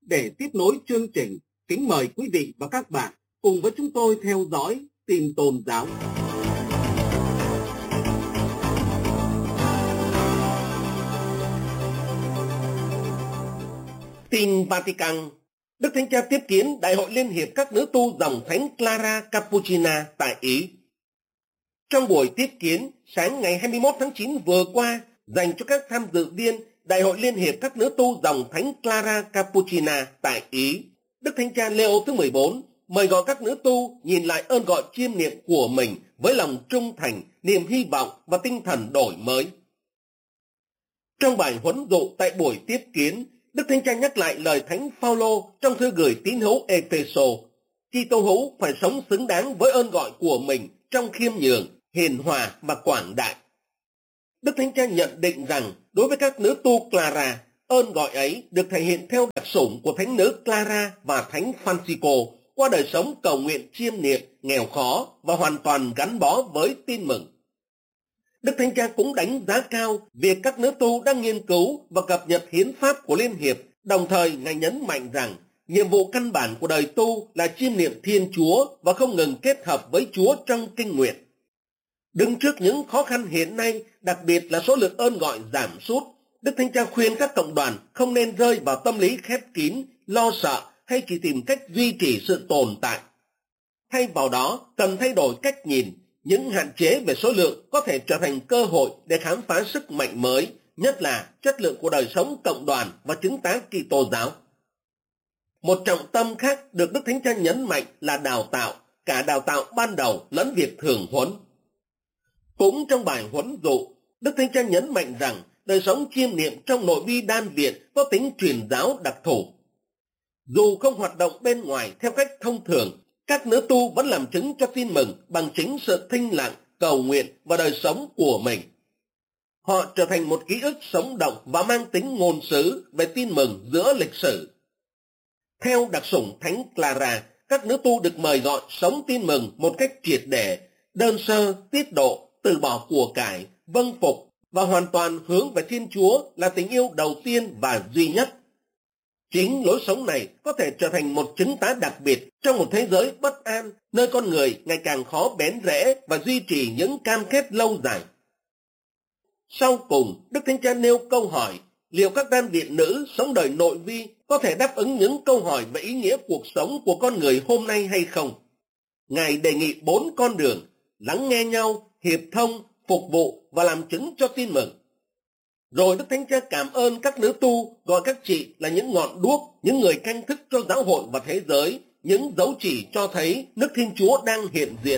Để tiếp nối chương trình, kính mời quý vị và các bạn cùng với chúng tôi theo dõi tin tôn giáo. Tin Vatican. Đức Thánh Cha tiếp kiến Đại hội Liên hiệp các nữ tu dòng Thánh Clara Cappuccina tại Ý. Trong buổi tiếp kiến sáng ngày 21 tháng 9 vừa qua dành cho các tham dự viên Đại hội Liên hiệp các nữ tu dòng Thánh Clara Cappuccina tại Ý, Đức Thánh Cha Leo thứ 14 mời gọi các nữ tu nhìn lại ơn gọi chiêm niệm của mình với lòng trung thành, niềm hy vọng và tinh thần đổi mới. Trong bài huấn dụ tại buổi tiếp kiến, Đức Thánh Cha nhắc lại lời Thánh Phaolô trong thư gửi tín hữu Ê-phê-sô: Kitô hữu phải sống xứng đáng với ơn gọi của mình trong khiêm nhường, hiền hòa và quảng đại. Đức Thánh Cha nhận định rằng đối với các nữ tu Clara, ơn gọi ấy được thể hiện theo đặc sủng của Thánh nữ Clara và Thánh Francisco qua đời sống cầu nguyện chiêm niệm, nghèo khó và hoàn toàn gắn bó với tin mừng. Đức Thánh Cha cũng đánh giá cao việc các nữ tu đang nghiên cứu và cập nhật hiến pháp của Liên hiệp, đồng thời Ngài nhấn mạnh rằng nhiệm vụ căn bản của đời tu là chiêm niệm Thiên Chúa và không ngừng kết hợp với Chúa trong kinh nguyện. Đứng trước những khó khăn hiện nay, đặc biệt là số lượng ơn gọi giảm sút, Đức Thánh Cha khuyên các cộng đoàn không nên rơi vào tâm lý khép kín, lo sợ hay chỉ tìm cách duy trì sự tồn tại. Thay vào đó, cần thay đổi cách nhìn. Những hạn chế về số lượng có thể trở thành cơ hội để khám phá sức mạnh mới, nhất là chất lượng của đời sống cộng đoàn và chứng tá Kitô giáo. Một trọng tâm khác được Đức Thánh Cha nhấn mạnh là đào tạo, cả đào tạo ban đầu lẫn việc thường huấn. Cũng trong bài huấn dụ, Đức Thánh Cha nhấn mạnh rằng đời sống chiêm niệm trong nội vi đan viện có tính truyền giáo đặc thù. Dù không hoạt động bên ngoài theo cách thông thường, các nữ tu vẫn làm chứng cho tin mừng bằng chính sự thinh lặng, cầu nguyện và đời sống của mình. Họ trở thành một ký ức sống động và mang tính ngôn sứ về tin mừng giữa lịch sử. Theo đặc sủng Thánh Clara, các nữ tu được mời gọi sống tin mừng một cách triệt để, đơn sơ, tiết độ, từ bỏ của cải, vâng phục và hoàn toàn hướng về Thiên Chúa là tình yêu đầu tiên và duy nhất. Chính lối sống này có thể trở thành một chứng tá đặc biệt trong một thế giới bất an, nơi con người ngày càng khó bén rễ và duy trì những cam kết lâu dài. Sau cùng, Đức Thánh Cha nêu câu hỏi, liệu các đan viện nữ sống đời nội vi có thể đáp ứng những câu hỏi về ý nghĩa cuộc sống của con người hôm nay hay không? Ngài đề nghị 4 con đường: lắng nghe nhau, hiệp thông, phục vụ và làm chứng cho tin mừng. Rồi Đức Thánh Cha cảm ơn các nữ tu, gọi các chị là những ngọn đuốc, những người canh thức cho giáo hội và thế giới, những dấu chỉ cho thấy nước Thiên Chúa đang hiện diện.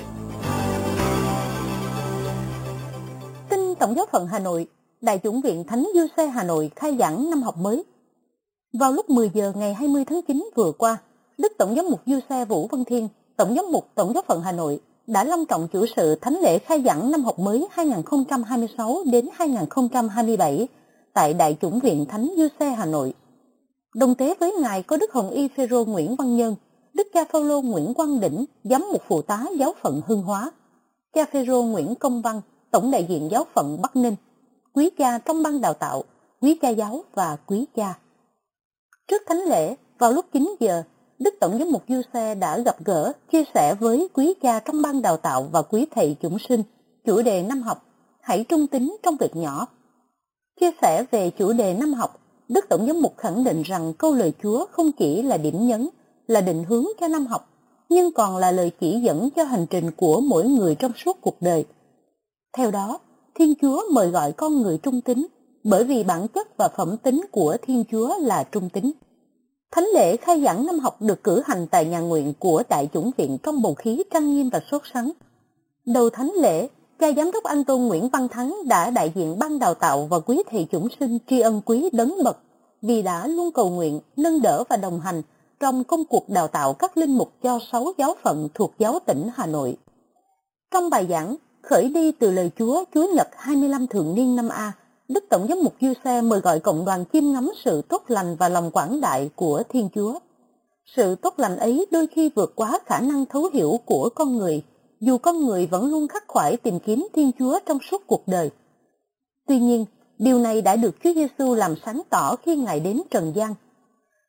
Tin Tổng giáo phận Hà Nội, Đại chủng viện Thánh Giuse Hà Nội khai giảng năm học mới. Vào lúc 10 giờ ngày 20 tháng 9 vừa qua, Đức Tổng giám mục Giuse Vũ Văn Thiên, Tổng giám mục Tổng giáo phận Hà Nội đã long trọng chủ sự thánh lễ khai giảng năm học mới 2026 đến 2027 tại Đại chủng viện Thánh Giuse Hà Nội. Đồng tế với Ngài có Đức Hồng Y Phêrô Nguyễn Văn Nhân, Đức cha Phaolô Nguyễn Quang Đỉnh, giám mục phụ tá giáo phận Hưng Hóa, cha Phêrô Nguyễn Công Văn, tổng đại diện giáo phận Bắc Ninh, quý cha trong ban đào tạo, quý cha giáo và quý cha. Trước thánh lễ, vào lúc 9 giờ, Đức Tổng giám mục Giuse đã gặp gỡ, chia sẻ với quý cha trong ban đào tạo và quý thầy chúng sinh chủ đề năm học Hãy trung tín trong việc nhỏ. Chia sẻ về chủ đề năm học, Đức Tổng giám mục khẳng định rằng câu lời Chúa không chỉ là điểm nhấn, là định hướng cho năm học, nhưng còn là lời chỉ dẫn cho hành trình của mỗi người trong suốt cuộc đời. Theo đó, Thiên Chúa mời gọi con người trung tín, bởi vì bản chất và phẩm tính của Thiên Chúa là trung tín. Thánh lễ khai giảng năm học được cử hành tại nhà nguyện của Đại chủng viện trong bầu khí trang nghiêm và sốt sắng. Đầu thánh lễ, cha giám đốc An Tôn Nguyễn Văn Thắng đã đại diện ban đào tạo và quý thầy chúng sinh tri ân quý đấng bậc vì đã luôn cầu nguyện, nâng đỡ và đồng hành trong công cuộc đào tạo các linh mục cho 6 giáo phận thuộc giáo tỉnh Hà Nội. Trong bài giảng khởi đi từ lời Chúa Nhật 25 thường niên năm A, Đức Tổng giám mục Giuse mời gọi cộng đoàn chiêm ngắm sự tốt lành và lòng quảng đại của Thiên Chúa. Sự tốt lành ấy đôi khi vượt quá khả năng thấu hiểu của con người, dù con người vẫn luôn khắc khoải tìm kiếm Thiên Chúa trong suốt cuộc đời. Tuy nhiên, điều này đã được Chúa Giêsu làm sáng tỏ khi Ngài đến trần gian.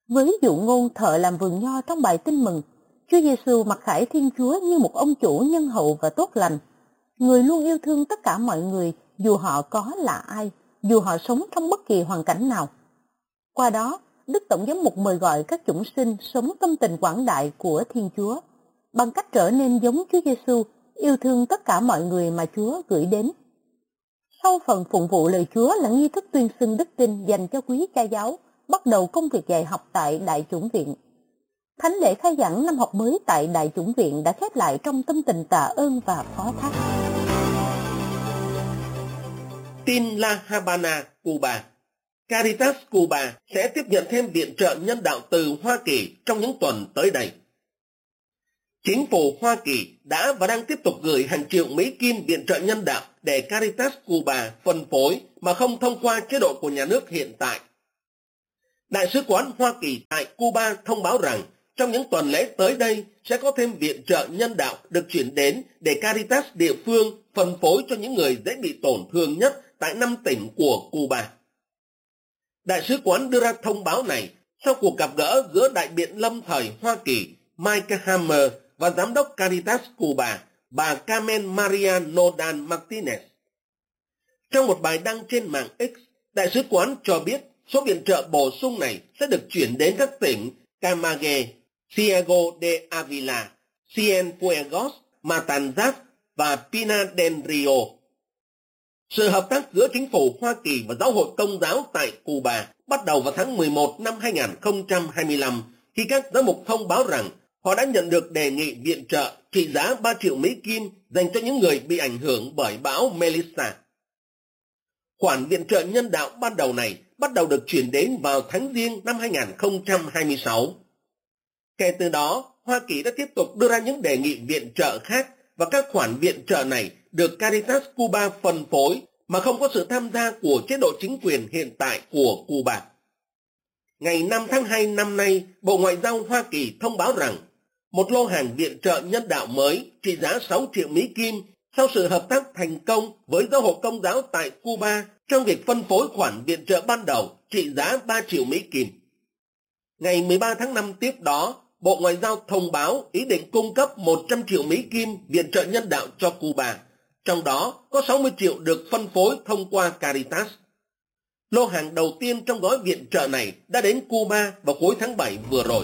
Với dụ ngôn thợ làm vườn nho trong bài tin mừng, Chúa Giêsu mặc khải Thiên Chúa như một ông chủ nhân hậu và tốt lành, người luôn yêu thương tất cả mọi người dù họ có là ai, dù họ sống trong bất kỳ hoàn cảnh nào. Qua đó, Đức Tổng giám mục mời gọi các chủng sinh sống tâm tình quảng đại của Thiên Chúa, bằng cách trở nên giống Chúa Giêsu, yêu thương tất cả mọi người mà Chúa gửi đến. Sau phần phụng vụ lời Chúa là nghi thức tuyên xưng đức tin dành cho quý cha giáo, bắt đầu công việc dạy học tại Đại chủng viện. Thánh lễ khai giảng năm học mới tại Đại chủng viện đã khép lại trong tâm tình tạ ơn và phó thác. Tin La Habana, Cuba. Caritas Cuba sẽ tiếp nhận thêm viện trợ nhân đạo từ Hoa Kỳ trong những tuần tới đây. Chính phủ Hoa Kỳ đã và đang tiếp tục gửi hàng triệu Mỹ Kim viện trợ nhân đạo để Caritas Cuba phân phối mà không thông qua chế độ của nhà nước hiện tại. Đại sứ quán Hoa Kỳ tại Cuba thông báo rằng trong những tuần lễ tới đây sẽ có thêm viện trợ nhân đạo được chuyển đến để Caritas địa phương phân phối cho những người dễ bị tổn thương nhất tại 5 tỉnh của Cuba. Đại sứ quán đưa ra thông báo này sau cuộc gặp gỡ giữa đại biện lâm thời Hoa Kỳ Mike Hammer và giám đốc Caritas Cuba, bà Carmen Maria Nodan Martinez. Trong một bài đăng trên mạng X, đại sứ quán cho biết số viện trợ bổ sung này sẽ được chuyển đến các tỉnh Camagüey, Ciego de Ávila, Cienfuegos, Matanzas và Pinar del Río. Sự hợp tác giữa chính phủ Hoa Kỳ và Giáo hội Công giáo tại Cuba bắt đầu vào tháng 11 năm 2025 khi các giám mục thông báo rằng họ đã nhận được đề nghị viện trợ trị giá 3 triệu Mỹ Kim dành cho những người bị ảnh hưởng bởi bão Melissa. Khoản viện trợ nhân đạo ban đầu này bắt đầu được chuyển đến vào tháng Giêng năm 2026. Kể từ đó, Hoa Kỳ đã tiếp tục đưa ra những đề nghị viện trợ khác và các khoản viện trợ này được Caritas Cuba phân phối mà không có sự tham gia của chế độ chính quyền hiện tại của Cuba. Ngày 5 tháng 2 năm nay, Bộ Ngoại giao Hoa Kỳ thông báo rằng một lô hàng viện trợ nhân đạo mới trị giá 6 triệu Mỹ Kim sau sự hợp tác thành công với Giáo hội Công giáo tại Cuba trong việc phân phối khoản viện trợ ban đầu trị giá 3 triệu Mỹ Kim. Ngày 13 tháng 5 tiếp đó, Bộ Ngoại giao thông báo ý định cung cấp 100 triệu Mỹ Kim viện trợ nhân đạo cho Cuba, trong đó có 60 triệu được phân phối thông qua Caritas. Lô hàng đầu tiên trong gói viện trợ này đã đến Cuba vào cuối tháng 7 vừa rồi.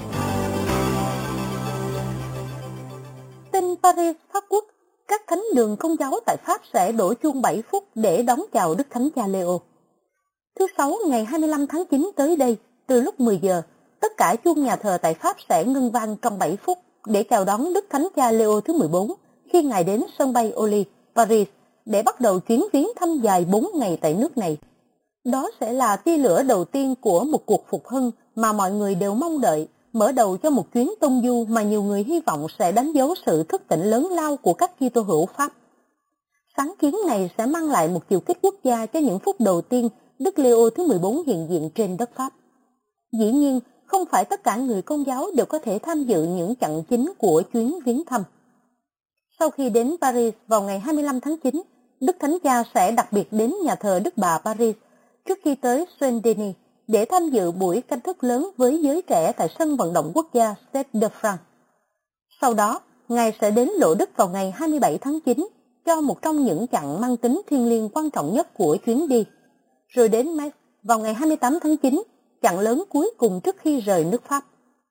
Tin Paris, Pháp Quốc, các thánh đường Công giáo tại Pháp sẽ đổ chuông 7 phút để đón chào Đức Thánh Cha Leo. Thứ Sáu ngày 25 tháng 9 tới đây, từ lúc 10 giờ, tất cả chuông nhà thờ tại Pháp sẽ ngưng vang trong 7 phút để chào đón Đức Thánh Cha Leo thứ 14 khi Ngài đến sân bay Orly, Paris để bắt đầu chuyến viếng thăm dài 4 ngày tại nước này. Đó sẽ là tia lửa đầu tiên của một cuộc phục hưng mà mọi người đều mong đợi, mở đầu cho một chuyến tông du mà nhiều người hy vọng sẽ đánh dấu sự thức tỉnh lớn lao của các Kitô hữu Pháp. Sáng kiến này sẽ mang lại một chiều kích quốc gia cho những phút đầu tiên Đức Leo thứ 14 hiện diện trên đất Pháp. Dĩ nhiên, không phải tất cả người Công giáo đều có thể tham dự những chặng chính của chuyến viếng thăm. Sau khi đến Paris vào ngày 25 tháng 9, Đức Thánh Cha sẽ đặc biệt đến nhà thờ Đức Bà Paris trước khi tới Saint-Denis để tham dự buổi canh thức lớn với giới trẻ tại sân vận động quốc gia Stade de France. Sau đó, Ngài sẽ đến Lộ Đức vào ngày 27 tháng 9 cho một trong những chặng mang tính thiêng liêng quan trọng nhất của chuyến đi, rồi đến Metz vào ngày 28 tháng 9, chặng lớn cuối cùng trước khi rời nước Pháp.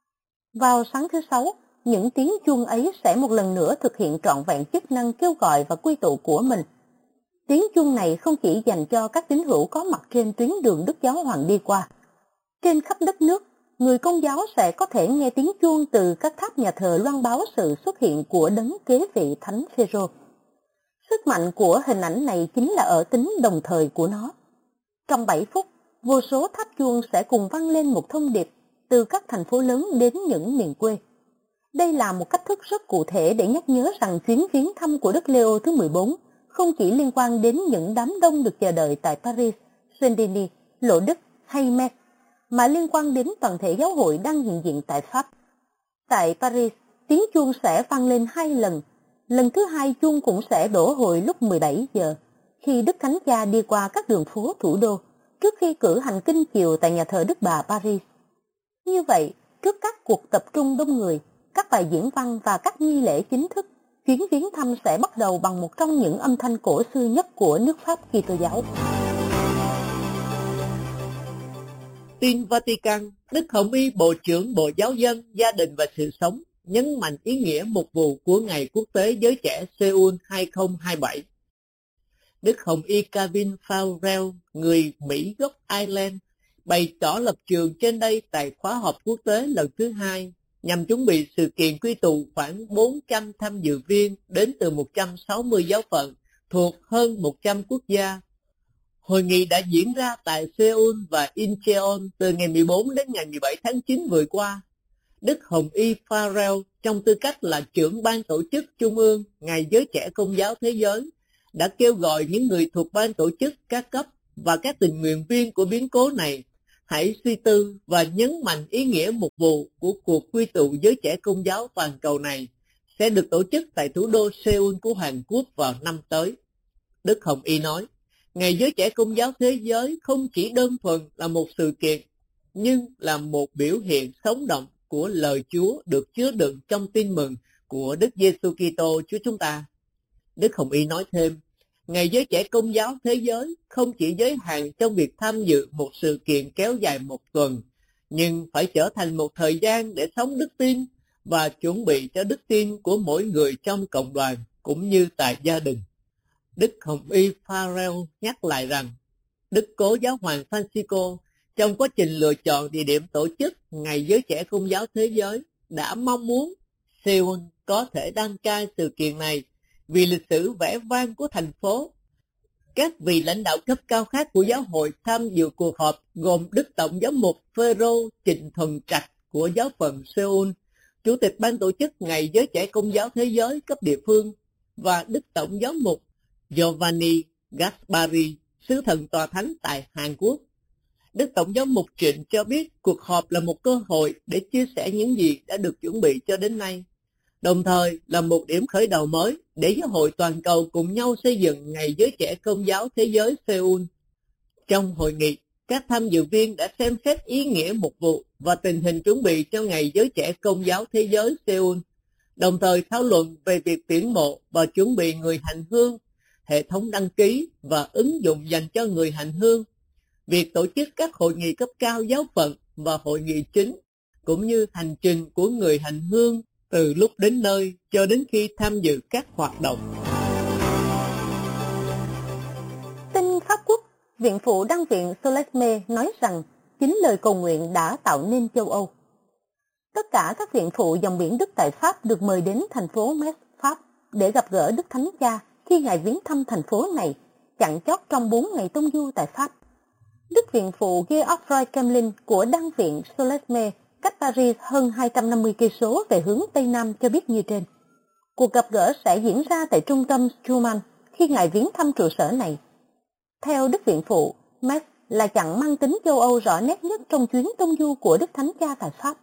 Vào sáng thứ Sáu, những tiếng chuông ấy sẽ một lần nữa thực hiện trọn vẹn chức năng kêu gọi và quy tụ của mình. Tiếng chuông này không chỉ dành cho các tín hữu có mặt trên tuyến đường Đức Giáo Hoàng đi qua. Trên khắp đất nước, người Công giáo sẽ có thể nghe tiếng chuông từ các tháp nhà thờ loan báo sự xuất hiện của đấng kế vị Thánh Phêrô. Sức mạnh của hình ảnh này chính là ở tính đồng thời của nó. Trong 7 phút, vô số tháp chuông sẽ cùng vang lên một thông điệp từ các thành phố lớn đến những miền quê. Đây là một cách thức rất cụ thể để nhắc nhớ rằng chuyến viếng thăm của Đức Leo thứ 14 không chỉ liên quan đến những đám đông được chờ đợi tại Paris, Saint-Denis, Lộ Đức hay Metz, mà liên quan đến toàn thể giáo hội đang hiện diện tại Pháp. Tại Paris, tiếng chuông sẽ vang lên 2 lần. Lần thứ 2 chuông cũng sẽ đổ hồi lúc 17 giờ, khi Đức Thánh Cha đi qua các đường phố thủ đô, trước khi cử hành kinh chiều tại nhà thờ Đức Bà Paris. Như vậy, trước các cuộc tập trung đông người, các bài diễn văn và các nghi lễ chính thức, chuyến viếng thăm sẽ bắt đầu bằng một trong những âm thanh cổ xưa nhất của nước Pháp Kitô giáo. Tin Vatican, Đức Hồng Y Bộ trưởng Bộ Giáo dân, Gia đình và Sự sống nhấn mạnh ý nghĩa mục vụ của Ngày Quốc tế Giới trẻ Seoul 2027. Đức Hồng Y Kevin Farrell, người Mỹ gốc Ireland, bày tỏ lập trường trên đây tại khóa họp quốc tế lần thứ 2 nhằm chuẩn bị sự kiện quy tụ khoảng 400 tham dự viên đến từ 160 giáo phận thuộc hơn 100 quốc gia. Hội nghị đã diễn ra tại Seoul và Incheon từ ngày 14 đến ngày 17 tháng 9 vừa qua. Đức Hồng Y Farrell, trong tư cách là trưởng ban tổ chức Trung ương Ngày Giới Trẻ Công giáo Thế giới, đã kêu gọi những người thuộc ban tổ chức các cấp và các tình nguyện viên của biến cố này hãy suy tư và nhấn mạnh ý nghĩa mục vụ của cuộc quy tụ giới trẻ Công giáo toàn cầu này sẽ được tổ chức tại thủ đô Seoul của Hàn Quốc vào năm tới. Đức Hồng Y nói, Ngày Giới Trẻ Công giáo Thế giới không chỉ đơn thuần là một sự kiện, nhưng là một biểu hiện sống động của lời Chúa được chứa đựng trong tin mừng của Đức Giêsu Kitô Chúa chúng ta. Đức Hồng Y nói thêm, Ngày Giới Trẻ Công giáo Thế giới không chỉ giới hạn trong việc tham dự một sự kiện kéo dài một tuần, nhưng phải trở thành một thời gian để sống đức tin và chuẩn bị cho đức tin của mỗi người trong cộng đoàn cũng như tại gia đình. Đức Hồng Y Farrell nhắc lại rằng, Đức Cố Giáo hoàng Francisco trong quá trình lựa chọn địa điểm tổ chức Ngày Giới Trẻ Công giáo Thế giới đã mong muốn Seoul có thể đăng cai sự kiện này vì lịch sử vẻ vang của thành phố. Các vị lãnh đạo cấp cao khác của giáo hội tham dự cuộc họp gồm Đức Tổng giám mục Phêrô Trịnh Thuần Trạch của giáo phận Seoul, Chủ tịch ban tổ chức Ngày Giới Trẻ Công giáo Thế giới cấp địa phương, và Đức Tổng giám mục Giovanni Gaspari, sứ thần tòa thánh tại Hàn Quốc. Đức Tổng giám mục Trịnh cho biết cuộc họp là một cơ hội để chia sẻ những gì đã được chuẩn bị cho đến nay, đồng thời là một điểm khởi đầu mới để giáo hội toàn cầu cùng nhau xây dựng Ngày Giới Trẻ Công giáo Thế giới Seoul. Trong hội nghị, các tham dự viên đã xem xét ý nghĩa mục vụ và tình hình chuẩn bị cho Ngày Giới Trẻ Công giáo Thế giới Seoul, đồng thời thảo luận về việc tuyển mộ và chuẩn bị người hành hương, hệ thống đăng ký và ứng dụng dành cho người hành hương, việc tổ chức các hội nghị cấp cao giáo phận và hội nghị chính, cũng như hành trình của người hành hương từ lúc đến nơi cho đến khi tham dự các hoạt động. Tin Pháp Quốc, Viện phụ Đăng viện Solesme nói rằng chính lời cầu nguyện đã tạo nên châu Âu. Tất cả các viện phụ dòng biển Đức tại Pháp được mời đến thành phố Metz, Pháp để gặp gỡ Đức Thánh Cha khi Ngài viếng thăm thành phố này, chặn chót trong 4 ngày tông du tại Pháp. Đức viện phụ Geoffroy Kemlin của Đăng viện Solesme cách Paris hơn 250 cây số về hướng Tây Nam cho biết như trên. Cuộc gặp gỡ sẽ diễn ra tại trung tâm Schumann khi Ngài viếng thăm trụ sở này. Theo Đức viện phụ, Metz là chặng mang tính châu Âu rõ nét nhất trong chuyến tông du của Đức Thánh Cha tại Pháp.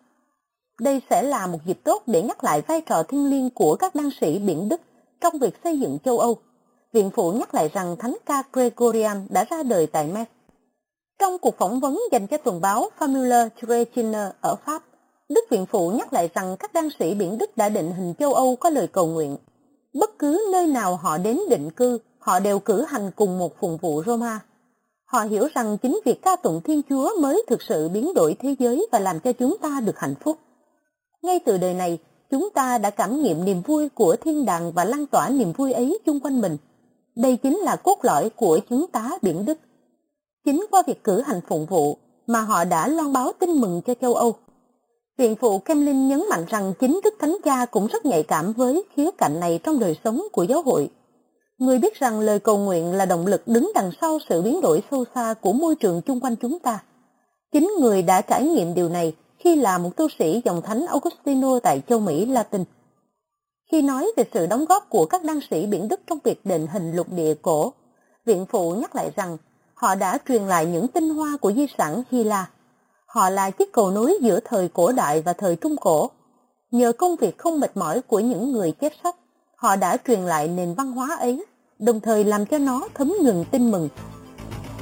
Đây sẽ là một dịp tốt để nhắc lại vai trò thiêng liêng của các đan sĩ biển Đức trong việc xây dựng châu Âu. Viện phụ nhắc lại rằng Thánh ca Gregorian đã ra đời tại Metz. Trong cuộc phỏng vấn dành cho tuần báo Famille Chrétienne ở Pháp, Đức viện phụ nhắc lại rằng các đan sĩ biển Đức đã định hình châu Âu có lời cầu nguyện. Bất cứ nơi nào họ đến định cư, họ đều cử hành cùng một phụng vụ Roma. Họ hiểu rằng chính việc ca tụng Thiên Chúa mới thực sự biến đổi thế giới và làm cho chúng ta được hạnh phúc. Ngay từ đời này, chúng ta đã cảm nghiệm niềm vui của thiên đàng và lan tỏa niềm vui ấy chung quanh mình. Đây chính là cốt lõi của chúng ta biển Đức. Chính qua việc cử hành phụng vụ mà họ đã loan báo tin mừng cho châu Âu. Viện phụ Kemlin nhấn mạnh rằng chính Đức Thánh Cha cũng rất nhạy cảm với khía cạnh này trong đời sống của giáo hội. Người biết rằng lời cầu nguyện là động lực đứng đằng sau sự biến đổi sâu xa của môi trường chung quanh chúng ta. Chính người đã trải nghiệm điều này khi là một tu sĩ dòng thánh Augustino tại châu Mỹ Latin. Khi nói về sự đóng góp của các đan sĩ biển Đức trong việc định hình lục địa cổ, viện phụ nhắc lại rằng họ đã truyền lại những tinh hoa của di sản Hy La. Họ là chiếc cầu nối giữa thời cổ đại và thời trung cổ. Nhờ công việc không mệt mỏi của những người chép sách, họ đã truyền lại nền văn hóa ấy, đồng thời làm cho nó thấm nhuần tin mừng